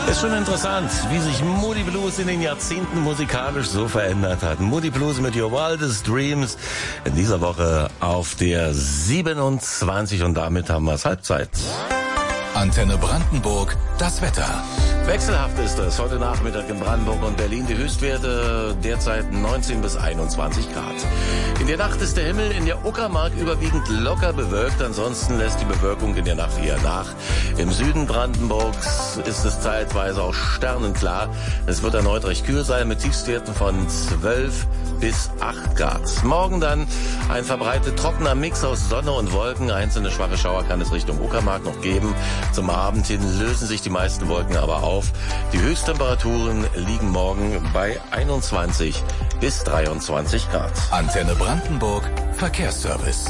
Ist schon interessant, wie sich Moody Blues in den Jahrzehnten musikalisch so verändert hat. Moody Blues mit Your Wildest Dreams in dieser Woche auf der 27 und damit haben wir es Halbzeit. Antenne Brandenburg, das Wetter. Wechselhaft ist es heute Nachmittag in Brandenburg und Berlin. Die Höchstwerte derzeit 19 bis 21 Grad. In der Nacht ist der Himmel in der Uckermark überwiegend locker bewölkt. Ansonsten lässt die Bewölkung in der Nacht eher nach. Im Süden Brandenburgs ist es zeitweise auch sternenklar. Es wird erneut recht kühl sein mit Tiefstwerten von 12 bis 8 Grad. Morgen dann ein verbreitet trockener Mix aus Sonne und Wolken. Einzelne schwache Schauer kann es Richtung Uckermark noch geben. Zum Abend hin lösen sich die meisten Wolken aber auf. Die Höchsttemperaturen liegen morgen bei 21 bis 23 Grad. Antenne Brandenburg, Verkehrsservice.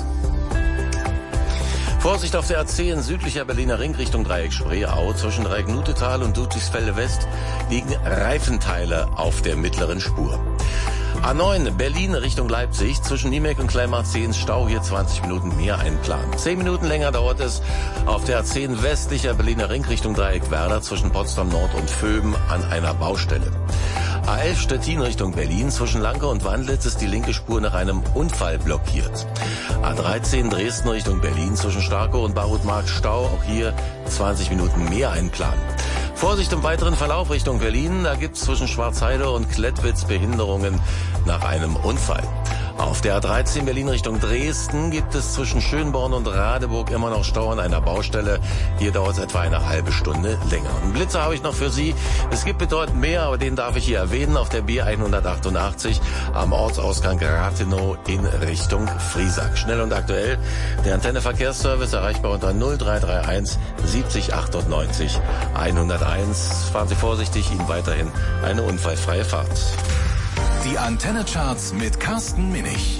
Vorsicht auf der A10 in südlicher Berliner Ring Richtung Dreieck Spreeau. Zwischen Dreieck Nutetal und Ludwigsfelde West liegen Reifenteile auf der mittleren Spur. A9 Berlin Richtung Leipzig, zwischen Niemek und Kleinmachzehn Stau, hier 20 Minuten mehr einplanen. 10 Minuten länger dauert es auf der A10 westlicher Berliner Ring Richtung Dreieck Werder, zwischen Potsdam Nord und Vöben an einer Baustelle. A11 Stettin Richtung Berlin, zwischen Lanke und Wandlitz ist die linke Spur nach einem Unfall blockiert. A13 Dresden Richtung Berlin, zwischen Starkow und Barutmark Stau, auch hier 20 Minuten mehr einplanen. Vorsicht im weiteren Verlauf Richtung Berlin, da gibt's zwischen Schwarzheide und Klettwitz Behinderungen nach einem Unfall. Auf der A13 Berlin Richtung Dresden gibt es zwischen Schönborn und Radeburg immer noch Stau an einer Baustelle. Hier dauert es etwa eine halbe Stunde länger. Einen Blitzer habe ich noch für Sie. Es gibt bedeutend mehr, aber den darf ich hier erwähnen. Auf der B188 am Ortsausgang Rathenow in Richtung Friesack. Schnell und aktuell der Antenne Verkehrsservice erreichbar unter 0331 70 98 101. Fahren Sie vorsichtig, Ihnen weiterhin eine unfallfreie Fahrt. Die Antenne Charts mit Carsten Minich.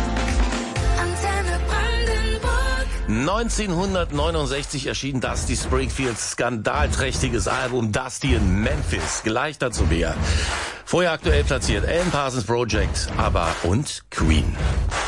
Antenne Brandenburg. 1969 erschien Dusty Springfields skandalträchtiges Album Dusty in Memphis. Gleich dazu mehr. Vorher aktuell platziert Alan Parsons Project, ABBA und Queen.